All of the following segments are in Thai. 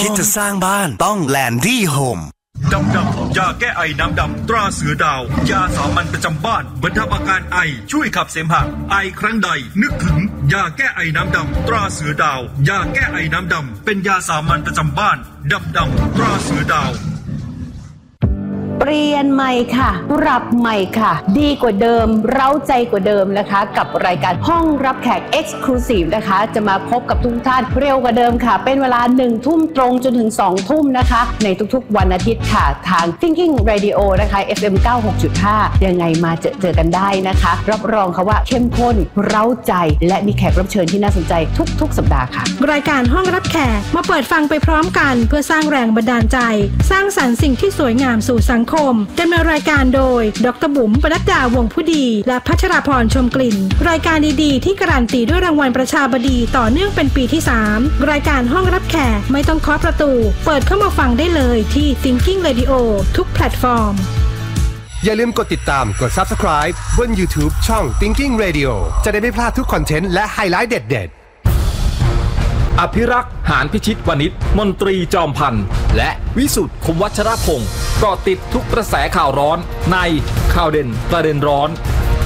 คิดจะสร้างบ้านต้องแลนดี้โฮมดำยาแก้ไอน้ำดำตราเสือดาวยาสามัญประจำบ้านบรรเทาอาการไอช่วยขับเสมหะไอครั้งใดนึกถึงยาแก้ไอน้ำดำตราเสือดาวยาแก้ไอน้ำดำเป็นยาสามัญประจำบ้านดำตราเสือดาวเปลี่ยนใหม่ค่ะปรับใหม่ค่ะดีกว่าเดิมเร้าใจกว่าเดิมนะคะกับรายการห้องรับแขก Exclusive นะคะจะมาพบกับทุกท่านเร็วกว่าเดิมค่ะเป็นเวลา 1 ทุ่มตรงจนถึง 2 ทุ่มนะคะในทุกๆวันอาทิตย์ค่ะทาง Thinking Radio นะคะ FM 96.5 ยังไงมาเจอกันได้นะคะรับรองค่ะว่าเข้มข้นเร้าใจและมีแขกรับเชิญที่น่าสนใจทุกสัปดาห์ค่ะรายการห้องรับแขกมาเปิดฟังไปพร้อมกันเพื่อสร้างแรงบันดาลใจสร้างสรรค์สิ่งที่สวยงามสู่สังคมดำเนินรายการโดยดร.บุ๋มปนัดดาวงผู้ดีและพัชราพรชมกลิ่นรายการดีๆที่การันตีด้วยรางวัลประชาบดีต่อเนื่องเป็นปีที่ 3รายการห้องรับแขกไม่ต้องเคาะประตูเปิดเข้ามาฟังได้เลยที่ Thinking Radio ทุกแพลตฟอร์มอย่าลืมกดติดตามกด Subscribe บน YouTube ช่อง Thinking Radio จะได้ไม่พลาดทุกคอนเทนต์และไฮไลท์เด็ดๆอภิรักษ์หานพิชิตวณิชมนตรีจอมพันธ์และวิสุทธิ์คมวัชรพงศ์เกาะติดทุกกระแสข่าวร้อนในข่าวเด่นประเด็นร้อน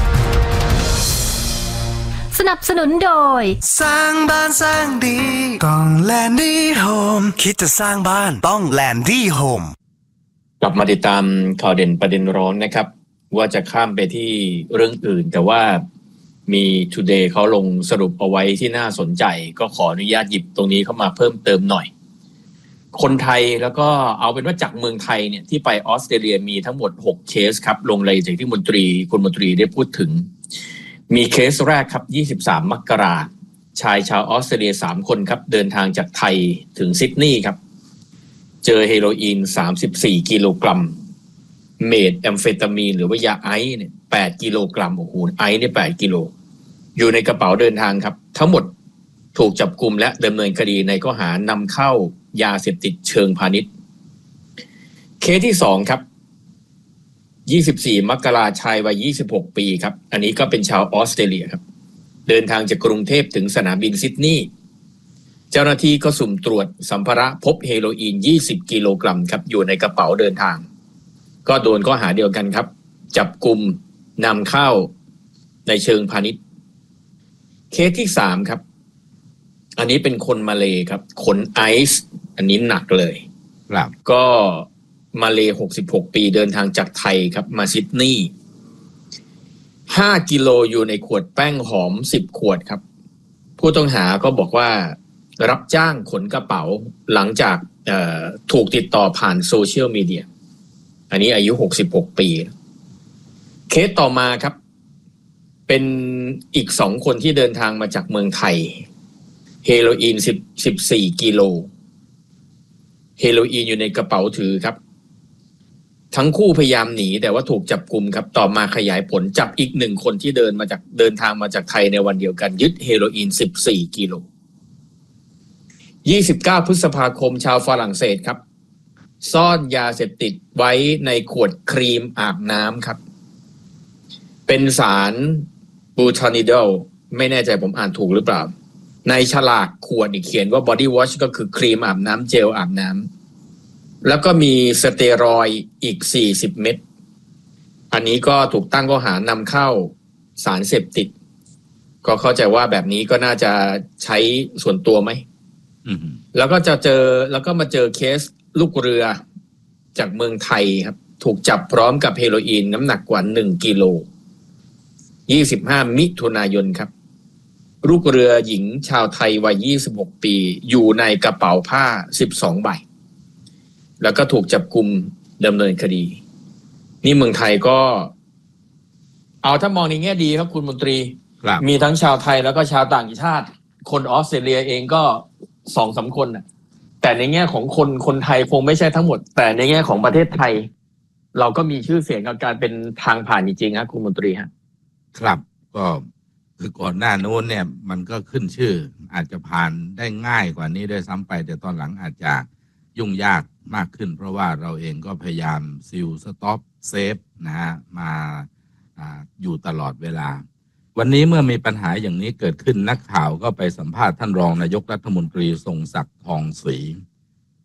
สนับสนุนโดยสร้างบ้านสร้างดีต้องแลนดี้โฮมคิดจะสร้างบ้านต้องแลนดี้โฮมกลับมาติดตามข่าวเด่นประเด็นร้อนนะครับว่าจะข้ามไปที่เรื่องอื่นแต่ว่ามี Today เขาลงสรุปเอาไว้ที่น่าสนใจก็ขออนุญาตหยิบตรงนี้เข้ามาเพิ่มเติมหน่อยคนไทยแล้วก็เอาเป็นว่าจากเมืองไทยเนี่ยที่ไปออสเตรเลียมีทั้งหมด6เคสครับลงรายจากที่คุณมนตรีได้พูดถึงมีเคสแรกครับ23มกราคมชายชาวออสเตรเลีย3คนครับเดินทางจากไทยถึงซิดนีย์ครับเจอเฮโรอีน34กิโลกรัมเมทแอมเฟตามีนหรือว่ายาไอซ์เนี่ย8กิโลกรัมโอ้โหไอซ์เนี่ย8กิโลอยู่ในกระเป๋าเดินทางครับทั้งหมดถูกจับกุมและดำเนินคดีในข้อหานำเข้ายาเสพติดเชิงพาณิชย์เคสที่2ครับ24มกราคมชายวัย26ปีครับอันนี้ก็เป็นชาวออสเตรเลียครับเดินทางจากกรุงเทพถึงสนามบินซิดนีย์เจ้าหน้าที่ก็สุ่มตรวจสัมภาระพบเฮโรอีน20กิโลกรัมครับอยู่ในกระเป๋าเดินทางก็โดนข้อหาเดียวกันครับจับกุมนำเข้าในเชิงพาณิชย์เคสที่3ครับอันนี้เป็นคนมาเลครับขนไอซ์อันนี้หนักเลยครับก็มาเล66ปีเดินทางจากไทยครับมาซิดนีย์5กิโลอยู่ในขวดแป้งหอม10ขวดครับผู้ต้องหาก็บอกว่ารับจ้างขนกระเป๋าหลังจากถูกติดต่อผ่านโซเชียลมีเดียอันนี้อายุ66ปีเคสต่อมาครับเป็นอีก2คนที่เดินทางมาจากเมืองไทยเฮโรอีน14กิโลเฮโรอีนอยู่ในกระเป๋าถือครับทั้งคู่พยายามหนีแต่ว่าถูกจับกุมครับต่อมาขยายผลจับอีก1คนที่เดินทางมาจากไทยในวันเดียวกันยึดเฮโรอีน14กิโล29พฤษภาคมชาวฝรั่งเศสครับซ่อนยาเสพติดไว้ในขวดครีมอาบน้ำครับเป็นสารบูทานิดอลไม่แน่ใจผมอ่านถูกหรือเปล่าในฉลากขวดเขียนว่า body wash ก็คือครีมอาบน้ำเจลอาบน้ำแล้วก็มีสเตียรอยด์อีก40เม็ดอันนี้ก็ถูกตั้งข้อหานำเข้าสารเสพติดก็เข้าใจว่าแบบนี้ก็น่าจะใช้ส่วนตัวไหมแล้วก็มาเจอเคสลูกเรือจากเมืองไทยครับถูกจับพร้อมกับเฮโรอีนน้ำหนักกว่า1กิโล25มิถุนายนครับลูกเรือหญิงชาวไทยวัย26ปีอยู่ในกระเป๋าผ้า12ใบแล้วก็ถูกจับกุมดำเนินคดีนี่เมืองไทยก็เอาถ้ามองในแง่ดีครับคุณมนตรีมีทั้งชาวไทยแล้วก็ชาวต่างชาติคนออสเตรเลียเองก็ 2-3 คนน่ะแต่ในแง่ของคนไทยคงไม่ใช่ทั้งหมดแต่ในแง่ของประเทศไทยเราก็มีชื่อเสียงกับการเป็นทางผ่านจริงๆครับคุณมนตรีฮะครับก็คือก่อนหน้านู้นเนี่ยมันก็ขึ้นชื่ออาจจะผ่านได้ง่ายกว่านี้ด้วยซ้ำไปแต่ตอนหลังอาจจะยุ่งยากมากขึ้นเพราะว่าเราเองก็พยายามซิลสต็อปเซฟนะฮะมาอยู่ตลอดเวลาวันนี้เมื่อมีปัญหาอย่างนี้เกิดขึ้นนักข่าวก็ไปสัมภาษณ์ท่านรองนายกรัฐมนตรีทรงศักดิ์ทองศรี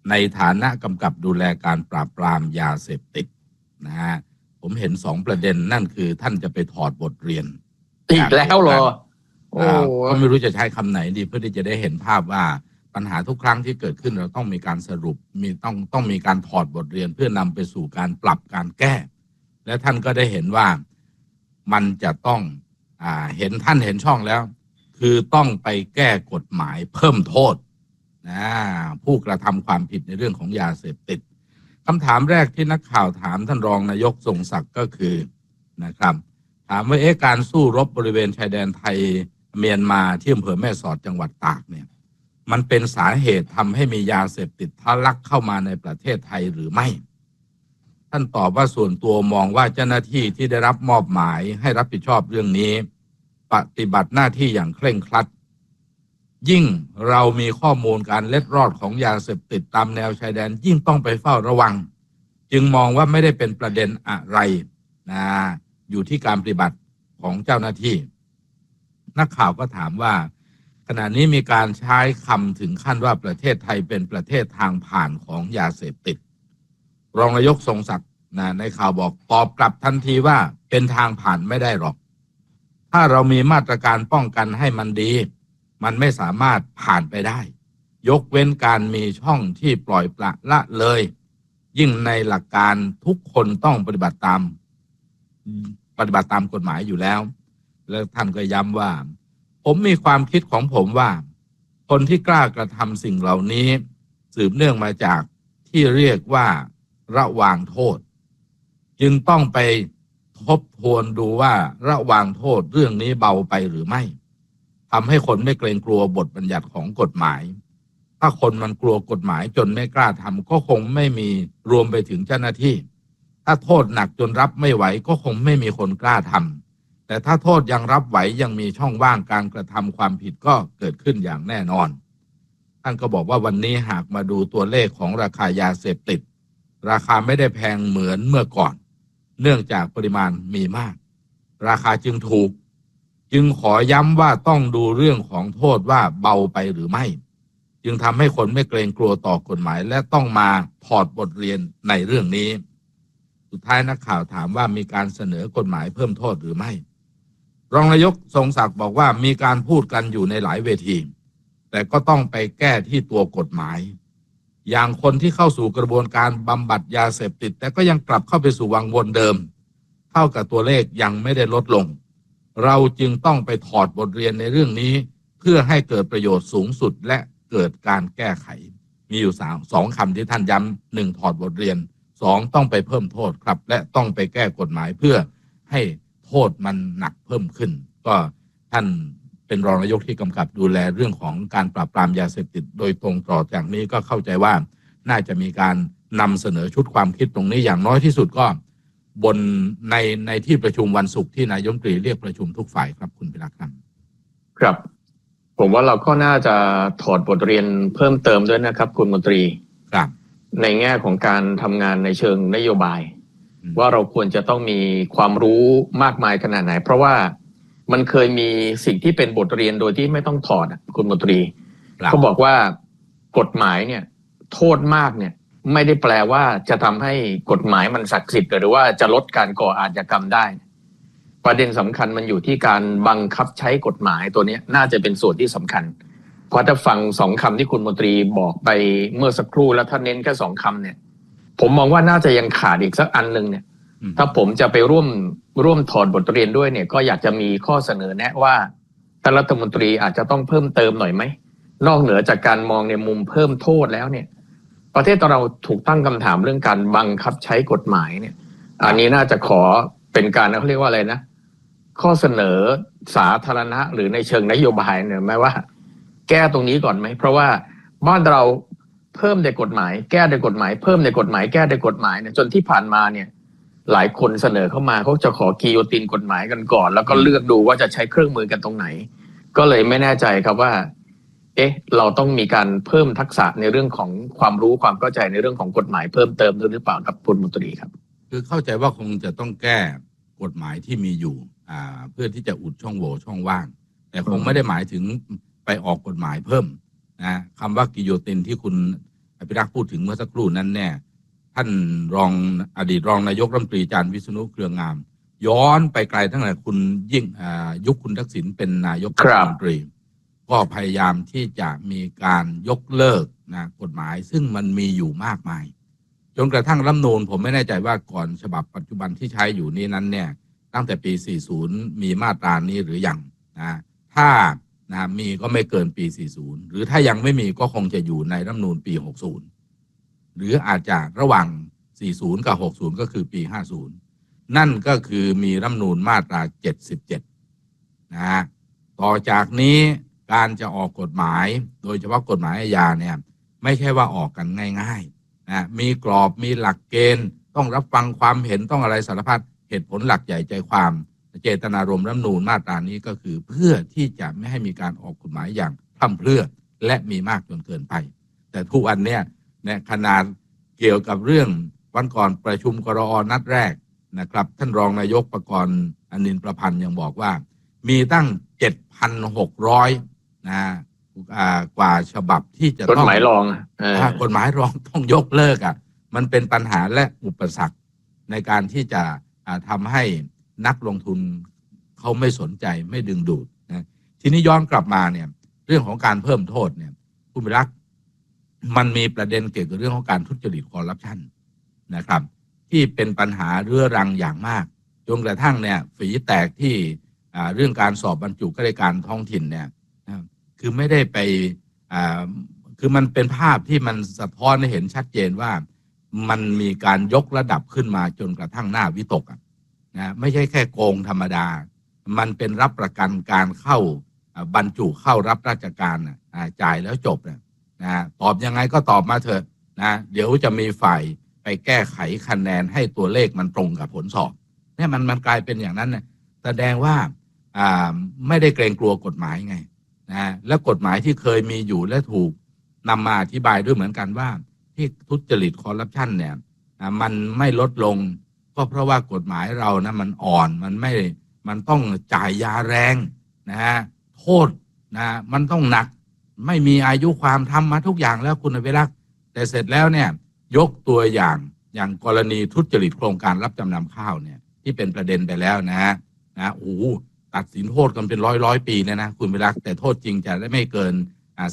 ในฐานะกำกับดูแลการปราบปรามยาเสพติดนะฮะผมเห็น2ประเด็นนั่นคือท่านจะไปถอดบทเรียนอีกแล้วเหรอก็ไม่รู้จะใช้คำไหนดีเพื่อที่จะได้เห็นภาพว่าปัญหาทุกครั้งที่เกิดขึ้นเราต้องมีการสรุปต้องมีการถอดบทเรียนเพื่อนำไปสู่การปรับการแก้และท่านก็ได้เห็นว่ามันจะต้องท่านเห็นช่องแล้วคือต้องไปแก้กฎหมายเพิ่มโทษผู้กระทำความผิดในเรื่องของยาเสพติดคำถามแรกที่นักข่าวถามท่านรองนายกทรงศักดิ์ก็คือนะครับถามว่าการสู้รบบริเวณชายแดนไทยเมียนมาที่อำเภอแม่สอดจังหวัดตากเนี่ยมันเป็นสาเหตุทำให้มียาเสพติดทะลักเข้ามาในประเทศไทยหรือไม่ท่านตอบว่าส่วนตัวมองว่าเจ้าหน้าที่ที่ได้รับมอบหมายให้รับผิดชอบเรื่องนี้ปฏิบัติหน้าที่อย่างเคร่งครัดยิ่งเรามีข้อมูลการเล็ดรอดของยาเสพติดตามแนวชายแดนยิ่งต้องไปเฝ้าระวังจึงมองว่าไม่ได้เป็นประเด็นอะไรอยู่ที่การปฏิบัติของเจ้าหน้าที่นักข่าวก็ถามว่าขณะนี้มีการใช้คำถึงขั้นว่าประเทศไทยเป็นประเทศทางผ่านของยาเสพติดรองนายกทรงศักดิ์ในข่าวบอกตอบกลับทันทีว่าเป็นทางผ่านไม่ได้หรอกถ้าเรามีมาตรการป้องกันให้มันดีมันไม่สามารถผ่านไปได้ยกเว้นการมีช่องที่ปล่อยปละละเลยยิ่งในหลักการทุกคนต้องปฏิบัติตามกฎหมายอยู่แล้วแล้วท่านก็ย้ำว่าผมมีความคิดของผมว่าคนที่กล้ากระทำสิ่งเหล่านี้สืบเนื่องมาจากที่เรียกว่าระวางโทษจึงต้องไปทบทวนดูว่าระวางโทษเรื่องนี้เบาไปหรือไม่ทำให้คนไม่เกรงกลัวบทบัญญัติของกฎหมายถ้าคนมันกลัวกฎหมายจนไม่กล้าทำก็คงไม่มีรวมไปถึงเจ้าหน้าที่ถ้าโทษหนักจนรับไม่ไหวก็คงไม่มีคนกล้าทำแต่ถ้าโทษยังรับไหวยังมีช่องว่างการกระทำความผิดก็เกิดขึ้นอย่างแน่นอนท่านก็บอกว่าวันนี้หากมาดูตัวเลขของราคายาเสพติดราคาไม่ได้แพงเหมือนเมื่อก่อนเนื่องจากปริมาณมีมากราคาจึงถูกจึงขอย้ำว่าต้องดูเรื่องของโทษว่าเบาไปหรือไม่จึงทำให้คนไม่เกรงกลัวต่อกฎหมายและต้องมาถอดบทเรียนในเรื่องนี้สุดท้ายนักข่าวถามว่ามีการเสนอกฎหมายเพิ่มโทษหรือไม่รองนายกทรงศักดิ์บอกว่ามีการพูดกันอยู่ในหลายเวทีแต่ก็ต้องไปแก้ที่ตัวกฎหมายอย่างคนที่เข้าสู่กระบวนการบำบัดยาเสพติดแต่ก็ยังกลับเข้าไปสู่วังวนเดิมเท่ากับตัวเลขยังไม่ได้ลดลงเราจึงต้องไปถอดบทเรียนในเรื่องนี้เพื่อให้เกิดประโยชน์สูงสุดและเกิดการแก้ไขมีอยู่2 คำที่ท่านย้ำ1ถอดบทเรียน2ต้องไปเพิ่มโทษครับและต้องไปแก้กฎหมายเพื่อให้โทษมันหนักเพิ่มขึ้นก็ท่านเป็นรองนายกที่กำกับดูแลเรื่องของการปราบปรามยาเสพติดโดยตรงต่อจากนี้ก็เข้าใจว่าน่าจะมีการนำเสนอชุดความคิดตรงนี้อย่างน้อยที่สุดก็บนในที่ประชุมวันศุกร์ที่นายกรัฐมนตรีเรียกประชุมทุกฝ่ายครับคุณพิรักษ์ครับผมว่าเราก็น่าจะถอดบทเรียนเพิ่มเติมด้วยนะครับคุณมนตรีครับในแง่ของการทำงานในเชิงนโยบายว่าเราควรจะต้องมีความรู้มากมายขนาดไหนเพราะว่ามันเคยมีสิ่งที่เป็นบทเรียนโดยที่ไม่ต้องถอดคุณมนตรีเขาบอกว่ากฎหมายเนี่ยโทษมากเนี่ยไม่ได้แปลว่าจะทำให้กฎหมายมันศักดิ์สิทธิ์หรือว่าจะลดการก่ออาชญากรรมได้ประเด็นสำคัญมันอยู่ที่การบังคับใช้กฎหมายตัวนี้น่าจะเป็นส่วนที่สำคัญเพราะถ้าฟัง2 คำที่คุณมนตรีบอกไปเมื่อสักครู่แล้วท่านเน้นแค่2 คำเนี่ยผมมองว่าน่าจะยังขาดอีกสักอันนึงเนี่ยถ้าผมจะไปร่วมถอดบทเรียนด้วยเนี่ยก็อยากจะมีข้อเสนอแนะว่าท่านรัฐมนตรีอาจจะต้องเพิ่มเติมหน่อยไหมนอกเหนือจากการมองในมุมเพิ่มโทษแล้วเนี่ยประเทศเราถูกตั้งคำถามเรื่องการบังคับใช้กฎหมายเนี่ยอันนี้น่าจะขอเป็นการเขาเรียกว่าอะไรนะข้อเสนอสาธารณะหรือในเชิงนโยบายเนี่ยหมายว่าแก้ตรงนี้ก่อนไหมเพราะว่าบ้านเราเพิ่มในกฎหมายแก้ในกฎหมายเพิ่มในกฎหมายแก้ในกฎหมายเนี่ยจนที่ผ่านมาเนี่ยหลายคนเสนอเข้ามาเขาจะขอกิโยตินกฎหมายกันก่อนแล้วก็เลือกดูว่าจะใช้เครื่องมือกันตรงไหนก็เลยไม่แน่ใจครับว่าเราต้องมีการเพิ่มทักษะในเรื่องของความรู้ความเข้าใจในเรื่องของกฎหมายเพิ่มเติมด้วยหรือเปล่าครับคุณมนตรีครับคือเข้าใจว่าคงจะต้องแก้กฎหมายที่มีอยู่เพื่อที่จะอุดช่องโหว่ช่องว่างแต่คงไม่ได้หมายถึงไปออกกฎหมายเพิ่มนะคำว่ากิโยตินที่คุณอภิรักษ์พูดถึงเมื่อสักครู่นั้นเนี่ยท่านอดีตรองนายกรัฐมนตรีอาจารย์วิษณุเครืองามย้อนไปไกลตั้งแต่คุณยิ่งยุคคุณทักษิณเป็นนายกรัฐมนตรีก็พยายามที่จะมีการยกเลิกนะกฎหมายซึ่งมันมีอยู่มากมายจนกระทั่งรัฐธรรมนูญผมไม่แน่ใจว่าก่อนฉบับปัจจุบันที่ใช้อยู่นี้นั้นเนี่ยตั้งแต่ปี 40 มีมาตรานี้หรือยังนะถ้านะมีก็ไม่เกินปี 40 หรือถ้ายังไม่มีก็คงจะอยู่ในรัฐธรรมนูญปี 60 หรืออาจจะระหว่าง 40 กับ 60 ก็คือปี 50 นั่นก็คือมีรัฐธรรมนูญมาตรา 77 นะต่อจากนี้การจะออกกฎหมายโดยเฉพาะกฎหมายอาญาเนี่ยไม่ใช่ว่าออกกันง่ายๆนะมีกรอบมีหลักเกณฑ์ต้องรับฟังความเห็นต้องอะไรสารพัดเหตุผลหลักใหญ่ใจความเจตนารมณ์รัฐธรรมนูญมาตรานี้ก็คือเพื่อที่จะไม่ให้มีการออกกฎหมายอย่างพร่ำเพรื่อและมีมากจนเกินไปแต่ทุกวันเนี่ยขนาดเกี่ยวกับเรื่องวันก่อนประชุมกรอ.นัดแรกนะครับท่านรองนายกประกรณ์อนินทร์ประพันธ์ยังบอกว่ามีตั้ง 7,600 นะกว่าฉบับที่จะต้องกฎหมายรองกฎหมายรองต้องยกเลิกมันเป็นปัญหาและอุปสรรคในการที่จะทำให้นักลงทุนเขาไม่สนใจไม่ดึงดูดนะทีนี้ย้อนกลับมาเนี่ยเรื่องของการเพิ่มโทษเนี่ยคุณวิรักษ์มันมีประเด็นเกี่ยวกับเรื่องของการทุจริตคอร์รัปชันนะครับที่เป็นปัญหาเรื้อรังอย่างมากจนกระทั่งเนี่ยฝีแตกที่เรื่องการสอบบรรจุข้าราชการท้องถิ่นเนี่ยคือไม่ได้ไปคือมันเป็นภาพที่มันสะท้อนให้เห็นชัดเจนว่ามันมีการยกระดับขึ้นมาจนกระทั่งหน้าวิตกนะไม่ใช่แค่โกงธรรมดามันเป็นรับประกันการเข้าบรรจุเข้ารับราชการจ่ายแล้วจบนะตอบยังไงก็ตอบมาเถอะนะเดี๋ยวจะมีฝ่ายไปแก้ไขคะแนนให้ตัวเลขมันตรงกับผลสอบเนี่ยมันกลายเป็นอย่างนั้นนะแสดงว่าไม่ได้เกรงกลัวกฎหมายไงนะและกฎหมายที่เคยมีอยู่และถูกนำมาอธิบายด้วยเหมือนกันว่าที่ทุจริตคอร์รัปชันเนี่ยมันไม่ลดลงก็เพราะว่ากฎหมายเรานะมันอ่อนมันต้องจ่ายยาแรงนะโทษนะมันต้องหนักไม่มีอายุความทำมาทุกอย่างแล้วคุณอภิรักษ์แต่เสร็จแล้วเนี่ยยกตัวอย่างกรณีทุจริตโครงการรับจำนำข้าวเนี่ยที่เป็นประเด็นไปแล้วนะโอ้ตัดสินโทษกันเป็นร้อยปีนะคุณอภิรักษ์แต่โทษจริงจะได้ไม่เกิน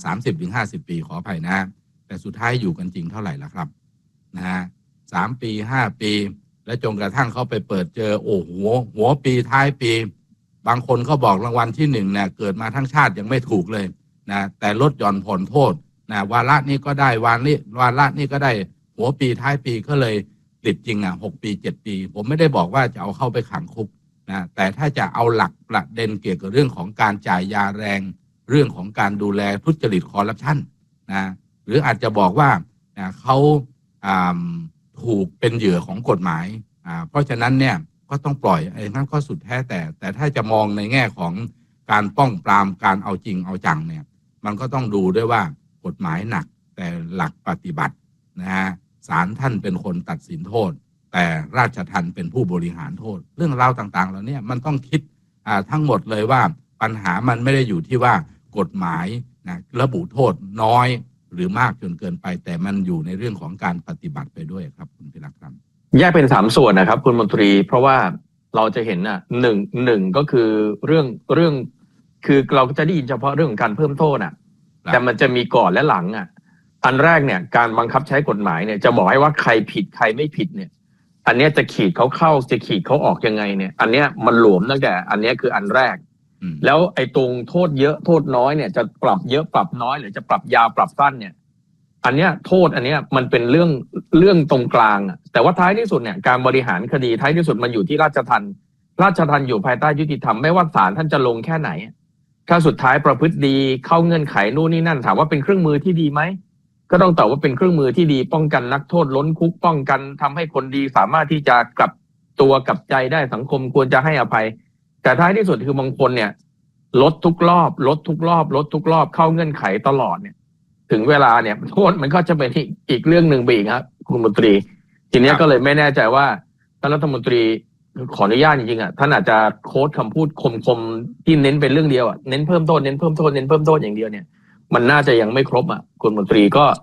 30-50 ปีขออภัยนะแต่สุดท้ายอยู่กันจริงเท่าไหร่ล่ะครับ3 ปี 5 ปีและจนกระทั่งเขาไปเปิดเจอหัวปีท้ายปีบางคนเขาบอกรางวัลที่1เนี่ยเกิดมาทั้งชาติยังไม่ถูกเลยนะแต่ลดหย่อนผ่อนโทษนะวาระนี้ก็ได้วาระนี้ก็ได้หัวปีท้ายปีก็เลยติดจริง6 ปี 7 ปีผมไม่ได้บอกว่าจะเอาเข้าไปขังคุกนะแต่ถ้าจะเอาหลักประเด็นเกี่ยวกับเรื่องของการจ่ายยาแรงเรื่องของการดูแลทุจริตคอร์รัปชันนะหรืออาจจะบอกว่าเขาถูกเป็นเหยื่อของกฎหมายเพราะฉะนั้นเนี่ยก็ต้องปล่อยนั่นก็สุดแท้แต่ถ้าจะมองในแง่ของการป้องปรามการเอาจริงเอาจังเนี่ยมันก็ต้องดูด้วยว่ากฎหมายหนักแต่หลักปฏิบัติศาลท่านเป็นคนตัดสินโทษแต่ราชทัณฑ์เป็นผู้บริหารโทษเรื่องราวต่างๆเหล่านี้มันต้องคิดทั้งหมดเลยว่าปัญหามันไม่ได้อยู่ที่ว่ากฎหมายระบุโทษน้อยหรือมากจนเกินไปแต่มันอยู่ในเรื่องของการปฏิบัติไปด้วยครับคุณพิรักษ์ครับแยกเป็น3 ส่วนนะครับคุณมนตรีเพราะว่าเราจะเห็นหนึ่งก็คือเรื่องคือเราจะได้ยินเฉพาะเรื่องของการเพิ่มโทษแต่มันจะมีก่อนและหลังอันแรกเนี่ยการบังคับใช้กฎหมายเนี่ยจะบอกให้ว่าใครผิดใครไม่ผิดเนี่ยอันนี้จะขีดเขาเข้าจะขีดเขาออกยังไงเนี่ยอันนี้มันหลวมตั้งแต่อันนี้คืออันแรกแล้วไอ้ตรงโทษเยอะโทษน้อยเนี่ยจะปรับเยอะปรับน้อยหรือจะปรับยาวปรับสั้นเนี่ยอันเนี้ยโทษอันเนี้ยมันเป็นเรื่องตรงกลางแต่ว่าท้ายที่สุดเนี่ยการบริหารคดีท้ายที่สุดมันอยู่ที่ราชทัณฑ์อยู่ภายใต้ยุติธรรมไม่ว่าศาลท่านจะลงแค่ไหนถ้าสุดท้ายประพฤติดีเข้าเงื่อนไขนู่นนี่นั่นถามว่าเป็นเครื่องมือที่ดีไหมก็ต้องตอบว่าเป็นเครื่องมือที่ดีป้องกันนักโทษล้นคุกป้องกันทำให้คนดีสามารถที่จะกลับตัวกลับใจได้สังคมควรจะให้อภัยแต่ท้ายที่สุดคือบางคนเนี่ยลดทุกรอบเข้าเงื่อนไขตลอดเนี่ยถึงเวลาเนี่ยโทษมันก็จะเป็นอีกเรื่องหนึ่งไปอีกครับคุณมนตรีทีนี้ก็เลยไม่แน่ใจว่าท่านรัฐมนตรีขออนุญาตจริงๆท่านอาจจะโค้ดคำพูดคมที่เน้นเป็นเรื่องเดียวเน้นเพิ่มโทษอย่างเดียวเนี่ยมันน่าจะยังไม่ครบคุณมนตรีก็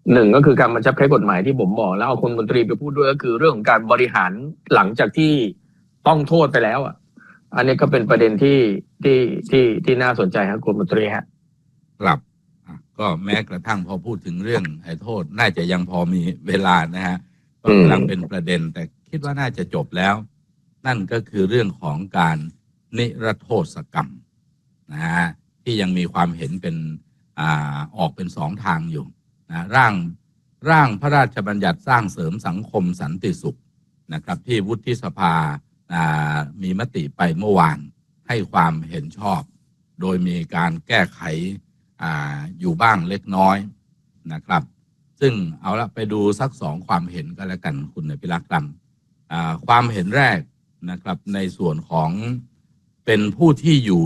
หนึ่งก็คือการบังคับใช้กฎหมายที่ผมบอกแล้วเอาคนมนตรีไปพูดด้วยก็คือเรื่องของการบริหารหลังจากที่ต้องโทษไปแล้วอ่ะอันนี้ก็เป็นประเด็นที่น่าสนใจครับคุณมนตรีฮะครับก็แม้กระทั่งพอพูดถึงเรื่องโทษน่าจะยังพอมีเวลานะฮะก็กำลังเป็นประเด็นแต่คิดว่าน่าจะจบแล้วนั่นก็คือเรื่องของการนิรโทษกรรมนะฮะที่ยังมีความเห็นเป็นออกเป็นสองทางอยู่นะร่างพระราชบัญญัติสร้างเสริมสังคมสันติสุขนะครับที่วุฒิสภามีมติไปเมื่อวานให้ความเห็นชอบโดยมีการแก้ไขอยู่บ้างเล็กน้อยนะครับซึ่งเอาละไปดูสักสองความเห็นก็แล้วกันคุณพิรักษ์ครับความเห็นแรกนะครับในส่วนของเป็นผู้ที่อยู่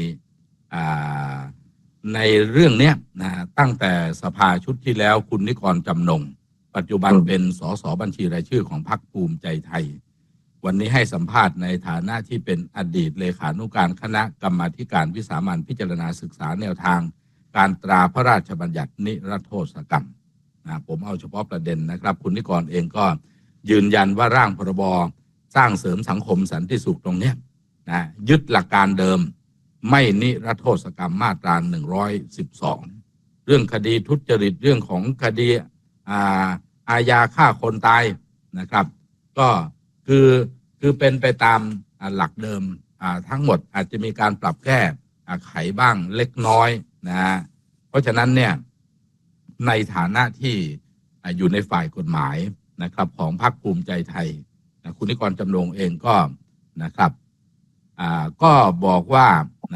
ในเรื่องนี้นะตั้งแต่สภาชุดที่แล้วคุณนิกรจำนงปัจจุบันเป็นสสบัญชีรายชื่อของพรรคภูมิใจไทยวันนี้ให้สัมภาษณ์ในฐานะที่เป็นอดีตเลขานุการคณะกรรมาธิการวิสามัญพิจารณาศึกษาแนวทางการตราพระราชบัญญัตินิรโทษกรรมผมเอาเฉพาะประเด็นนะครับคุณนิกรเองก็ยืนยันว่าร่างพรบสร้างเสริมสังคมสันติสุขตรงนี้นะยึดหลักการเดิมไม่นิรโทษกรรมมาตรา112เรื่องคดีทุจริตเรื่องของคดีอาญาฆ่าคนตายนะครับก็คือเป็นไปตามหลักเดิมทั้งหมดอาจจะมีการปรับแก้ไขบ้างเล็กน้อยนะเพราะฉะนั้นเนี่ยในฐานะที่อยู่ในฝ่ายกฎหมายนะครับของพรรคภูมิใจไทยคุณนิกรจำนงเองก็นะครับก็บอกว่า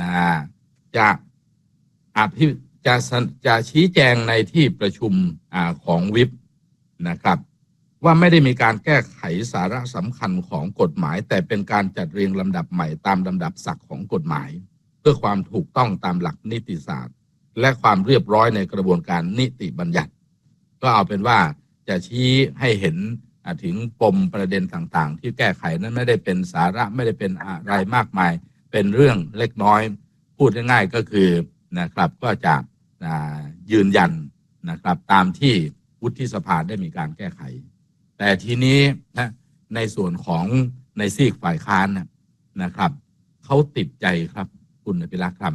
จะชี้แจงในที่ประชุมของวิปนะครับว่าไม่ได้มีการแก้ไขสาระสำคัญของกฎหมายแต่เป็นการจัดเรียงลำดับใหม่ตามลำดับศักดิ์ของกฎหมายเพื่อความถูกต้องตามหลักนิติศาสตร์และความเรียบร้อยในกระบวนการนิติบัญญัติก็เอาเป็นว่าจะชี้ให้เห็นถึงปมประเด็นต่างๆที่แก้ไขนั้นไม่ได้เป็นสาระไม่ได้เป็นอะไรมากมายเป็นเรื่องเล็กน้อยพูดง่ายๆก็คือนะครับก็จะยืนยันนะครับตามที่วุฒิสภาได้มีการแก้ไขแต่ทีนี้ในส่วนของในซีกฝ่ายค้านนะครับเขาติดใจครับคุณอภิรักษ์ครับ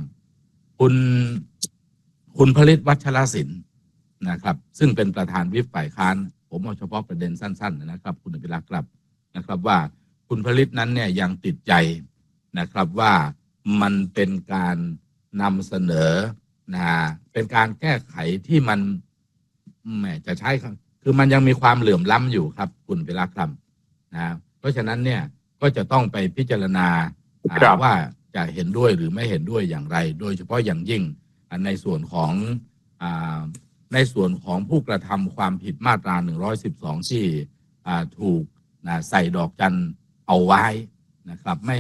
คุณผลิตวัชรศิลป์นะครับซึ่งเป็นประธานวิปฝ่ายค้านผมเอาเฉพาะประเด็นสั้นๆนะครับคุณอภิรักษ์ครับนะครับว่าคุณผลิตนั้นเนี่ยยังติดใจนะครับว่ามันเป็นการนำเสนอเป็นการแก้ไขที่มันจะใช้คือมันยังมีความเหลื่อมล้ำอยู่ครับคุณอภิรักษ์ครับเพราะฉะนั้นเนี่ยก็จะต้องไปพิจารณาว่าจะเห็นด้วยหรือไม่เห็นด้วยอย่างไรโดยเฉพาะอย่างยิ่งในส่วนของผู้กระทำความผิดมาตรา112ที่ถูกใส่ดอกจันเอาไว้นะครับไม่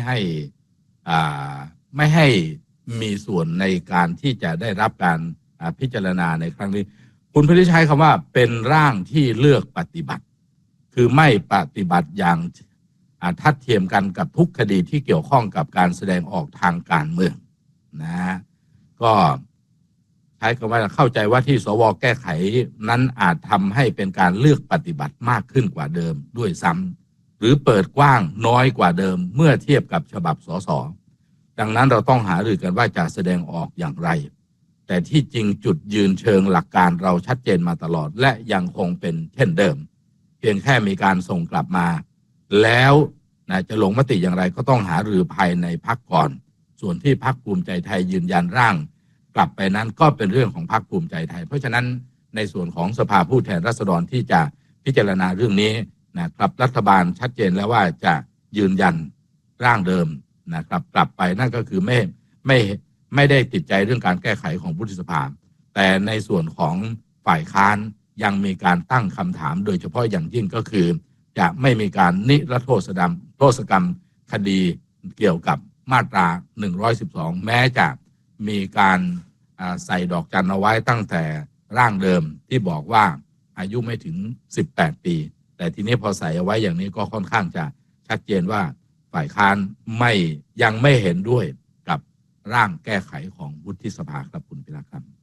ให้มีส่วนในการที่จะได้รับการพิจารณาในครั้งนี้คุณพิริชัยคำว่าเป็นร่างที่เลือกปฏิบัติคือไม่ปฏิบัติอย่างทัดเทียมกันกับทุกคดีที่เกี่ยวข้องกับการแสดงออกทางการเมืองนะก็ใช้คำว่าเข้าใจว่าที่สว.แก้ไขนั้นอาจทำให้เป็นการเลือกปฏิบัติมากขึ้นกว่าเดิมด้วยซ้ำหรือเปิดกว้างน้อยกว่าเดิมเมื่อเทียบกับฉบับสส.ดังนั้นเราต้องหารือกันว่าจะแสดงออกอย่างไรแต่ที่จริงจุดยืนเชิงหลักการเราชัดเจนมาตลอดและยังคงเป็นเช่นเดิมเพียงแค่มีการส่งกลับมาแล้วจะลงมติอย่างไรก็ต้องหารือภายในพรรคก่อนส่วนที่พรรคภูมิใจไทยยืนยันร่างกลับไปนั้นก็เป็นเรื่องของพรรคภูมิใจไทยเพราะฉะนั้นในส่วนของสภาผู้แทนราษฎรที่จะพิจารณาเรื่องนี้นะครับรัฐบาลชัดเจนแล้วว่าจะยืนยันร่างเดิมนะครับกลับไปนั่นก็คือไม่ได้ติดใจเรื่องการแก้ไขของวุฒิสภาแต่ในส่วนของฝ่ายค้านยังมีการตั้งคำถามโดยเฉพาะอย่างยิ่งก็คือจะไม่มีการนิรโทษกรรมคดีเกี่ยวกับมาตรา112แม้จะมีการใส่ดอกจันเอาไว้ตั้งแต่ร่างเดิมที่บอกว่าอายุไม่ถึง18ปีแต่ทีนี้พอใส่เอาไว้อย่างนี้ก็ค่อนข้างจะชัดเจนว่าฝ่ายค้านยังไม่เห็นด้วยกับร่างแก้ไขของวุฒิสภาครับคุณพิรักษ์ครับ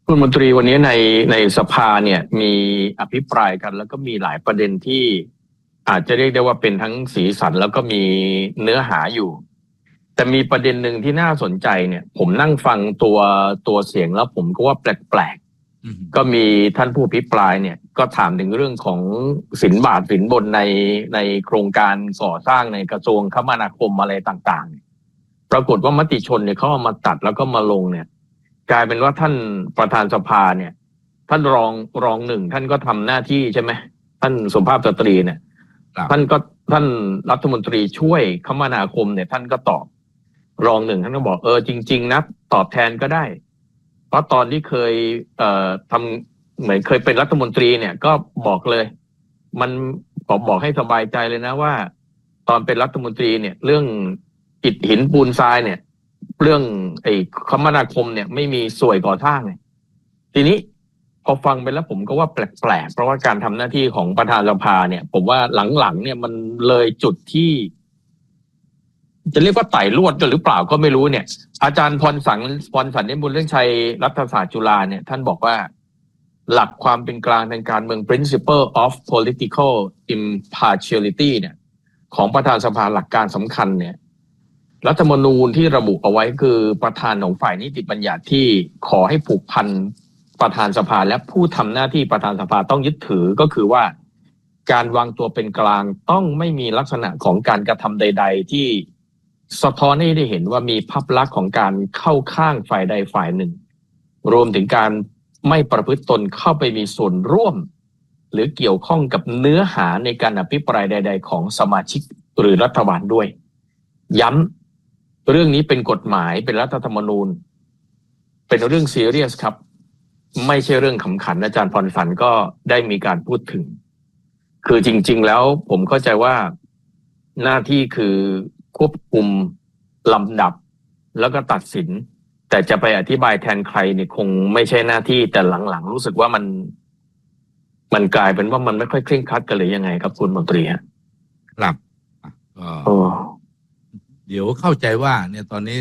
คุณมนตรีวันนี้ในสภาเนี่ยมีอภิปรายกันแล้วก็มีหลายประเด็นที่อาจจะเรียกได้ว่าเป็นทั้งสีสันแล้วก็มีเนื้อหาอยู่แต่มีประเด็นหนึ่งที่น่าสนใจเนี่ยผมนั่งฟังตัวเสียงแล้วผมก็ว่าแปลกๆก็มีท่านผู้อภิปรายเนี่ยก็ถามถึงเรื่องของสินบาทสินบนในโครงการก่อสร้างในกระทรวงคมนาคมอะไรต่างๆปรากฏว่ามติชนเนี่ยเขาเอามาตัดแล้วก็มาลงเนี่ยกลายเป็นว่าท่านประธานสภาเนี่ยท่านรองหนึ่งท่านก็ทำหน้าที่ใช่ไหมท่านสุภาพสตรีเนี่ยท่านรัฐมนตรีช่วยคมนาคมเนี่ยท่านก็ตอบรองหนึ่งท่านก็บอกจริงๆนะตอบแทนก็ได้เพราะตอนที่เคยทำเหมือนเคยเป็นรัฐมนตรีเนี่ยก็บอกเลยมันบอกให้สบายใจเลยนะว่าตอนเป็นรัฐมนตรีเนี่ยเรื่องอิฐหินปูนทรายเนี่ยเรื่องคมนาคมเนี่ยไม่มีส่วยก่อสร้างเนี่ยทีนี้พอฟังไปแล้วผมก็ว่าแปลกๆเพราะว่าการทำหน้าที่ของประธานสภาเนี่ยผมว่าหลังๆเนี่ยมันเลยจุดที่จะเรียกว่าไต่ลวดกันหรือเปล่าก็ไม่รู้เนี่ยอาจารย์พรสันนิบุญเรื่องชัยรัฐศาสตร์จุฬาเนี่ยท่านบอกว่าหลักความเป็นกลางทางการเมือง principle of political impartiality เนี่ยของประธานสภาหลักการสำคัญเนี่ยรัฐธรรมนูญที่ระบุเอาไว้คือประธานของฝ่ายนิติบัญญัติที่ขอให้ผูกพันประธานสภาและผู้ทำหน้าที่ประธานสภาต้องยึดถือก็คือว่าการวางตัวเป็นกลางต้องไม่มีลักษณะของการกระทำใดๆที่สะท้อนให้ได้เห็นว่ามีภาพลักษณ์ของการเข้าข้างฝ่ายใดฝ่ายหนึ่งรวมถึงการไม่ประพฤติตนเข้าไปมีส่วนร่วมหรือเกี่ยวข้องกับเนื้อหาในการอภิปรายใดๆของสมาชิกหรือรัฐบาลด้วยย้ำเรื่องนี้เป็นกฎหมายเป็นรัฐธรรมนูญเป็นเรื่องซีเรียสครับไม่ใช่เรื่องขำขันอาจารย์พรสันก็ได้มีการพูดถึงคือจริงๆแล้วผมเข้าใจว่าหน้าที่คือควบคุมลำดับแล้วก็ตัดสินแต่จะไปอธิบายแทนใครเนี่ยคงไม่ใช่หน้าที่แต่หลังๆรู้สึกว่ามันกลายเป็นว่ามันไม่ค่อยเคร่งครัดกันเลยยังไงครับคุณมนตรีครับก็เดี๋ยวเข้าใจว่าเนี่ยตอนนี้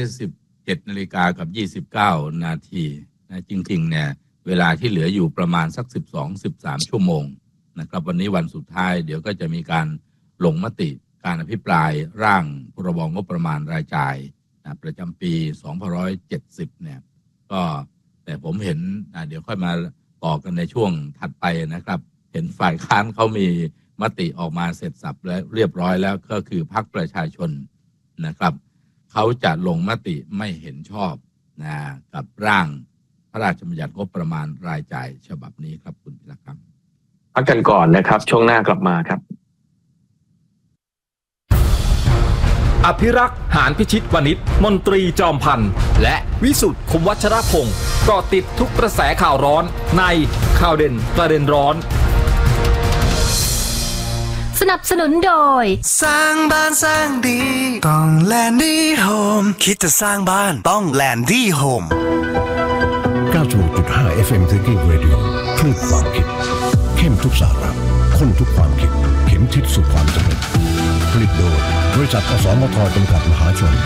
17:29 นาทีนะจริงๆเนี่ยเวลาที่เหลืออยู่ประมาณสัก 12-13 ชั่วโมงนะครับวันนี้วันสุดท้ายเดี๋ยวก็จะมีการลงมติการอภิปรายร่างพรบงบประมาณรายจ่ายประจำปี2570เนี่ยก็แต่ผมเห็นเดี๋ยวค่อยมาต่อกันในช่วงถัดไปนะครับเห็นฝ่ายค้านเขามีมติออกมาเสร็จสับและเรียบร้อยแล้วก็คือพรรคประชาชนนะครับเขาจะลงมติไม่เห็นชอบกับร่างพระราชบัญญัติงบประมาณรายจ่ายฉบับนี้ครับคุณพิรักษ์ครับพักกันก่อนนะครับช่วงหน้ากลับมาครับอภิรักษ์หานพิชิตวณิชมนตรีจอมพันธ์และวิสุทธิ์คมวัชรพงศ์เกาะติดทุกกระแสข่าวร้อนในข่าวเด่นประเด็นร้อนสนับสนุนโดยสร้างบ้านสร้างดีต้องแลนดี้โฮมคิดจะสร้างบ้านต้องแลนดี้โฮม 96.5 FM Thinking Radio คลื่นความคิดเข้มทุกสาระข้นทุกความคิดเข็มทิศสู่ความสำเร็จผลิตโดยบริษัทอสมทจำกัดมหาชน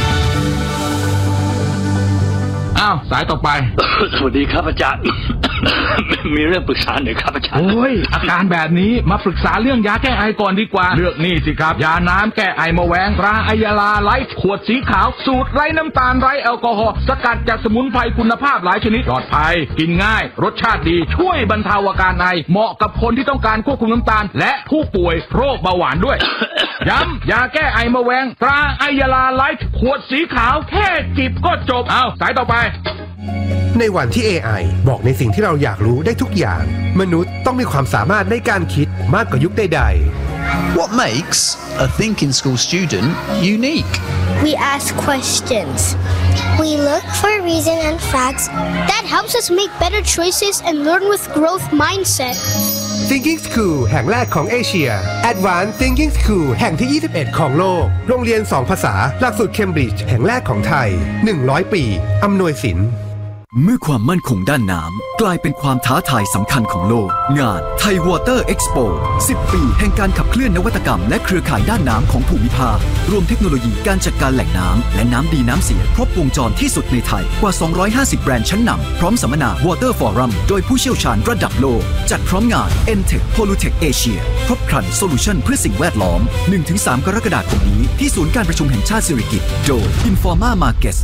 สายต่อไปสวัสดีครับอาจารย์ มีเรื่องปรึกษาหน่อยครับอาจารย์โอ้ยอาการแบบนี้มาปรึกษาเรื่องยาแก้ไอก่อนดีกว่าเลือกนี่สิครับยาน้ำแก้ไอมะแวงตราไอยาลาไลท์ขวดสีขาวสูตรไร้น้ำตาลไร้แอลกอฮอล์สกัดจากสมุนไพรคุณภาพหลายชนิดปลอดภัยกินง่ายรสชาติดีช่วยบรรเทาอาการไอเหมาะกับคนที่ต้องการควบคุมน้ำตาลและผู้ป่วยโรคเบาหวานด้วย ย้ำยาแก้ไอมะแวงตราไอยาลาไลท์ขวดสีขาวแค่จิบก็จบสายต่อไปในวันที่ AI บอกในสิ่งที่เราอยากรู้ได้ทุกอย่างมนุษย์ต้องมีความสามารถในการคิดมากกว่ายุคใดๆ What makes a thinking school student unique? We ask questions. We look for reason and facts. That helps us make better choices and learn with growth mindset. Thinking School แห่งแรกของเอเชีย Advanced Thinking School แห่งที่ 21 ของโลกโรงเรียน2 ภาษาหลักสูตรเคมบริดจ์แห่งแรกของไทย100 ปีอำนวยสินเมื่อความมั่นคงด้านน้ำกลายเป็นความท้าทายสำคัญของโลกงาน Thai Water Expo 10 ปีแห่งการขับเคลื่อนนวัตกรรมและเครือข่ายด้านน้ำของภูมิภาครวมเทคโนโลยีการจัดการแหล่งน้ำและน้ำดีน้ำเสียครบวงจรที่สุดในไทยกว่า 250 แบรนด์ชั้นนำพร้อมสัมมนา Water Forum โดยผู้เชี่ยวชาญระดับโลกจัดพร้อมงาน Entech Pollutech Asia ครบครันโซลูชันเพื่อสิ่งแวดล้อม 1-3 กรกฎาคมนี้ที่ศูนย์การประชุมแห่งชาติสิริกิติ์โดย Informa Markets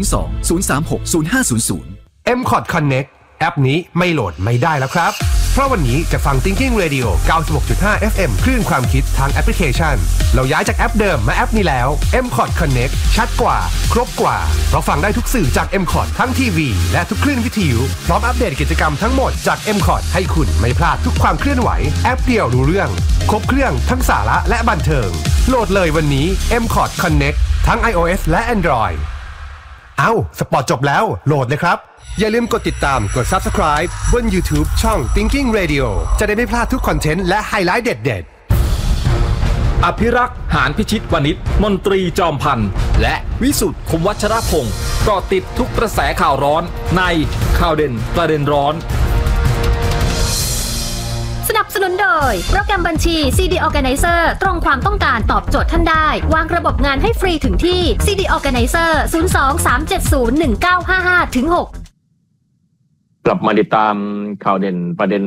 02-036-0500 MCOT Connect แอปนี้ไม่โหลดไม่ได้แล้วครับเพราะวันนี้จะฟัง Thinking Radio 96.5 FM คลื่นความคิดทางแอปพลิเคชันเราย้ายจากแอปเดิมมาแอปนี้แล้ว MCOT Connect ชัดกว่าครบกว่าเพราะฟังได้ทุกสื่อจาก MCOT ทั้งทีวีและทุกคลื่นวิทยุพร้อมอัปเดตกิจกรรมทั้งหมดจาก MCOT ให้คุณไม่พลาดทุกความเคลื่อนไหวแอปเดียวรู้เรื่องครบเครื่องทั้งสาระและบันเทิงโหลดเลยวันนี้ MCOT Connect ทั้ง iOS และ Android สปอร์ตจบแล้วโหลดเลยครับอย่าลืมกดติดตามกด Subscribe บน YouTube ช่อง Thinking Radio จะได้ไม่พลาดทุกคอนเทนต์และไฮไลท์เด็ดๆอภิรักษ์หานพิชิตวณิชมนตรีจอมพันธ์และวิสุทธิ์คมวัชรพงศ์เกาะติดทุกกระแสข่าวร้อนในข่าวเด่นประเด็นร้อนสนับสนุนโดยโปรแกรมบัญชี CD Organizer ตรงความต้องการตอบโจทย์ท่านได้วางระบบงานให้ฟรีถึงที่ CD Organizer 02-370-1955-6 กลับมาติดตามข่าวเด่นประเด็น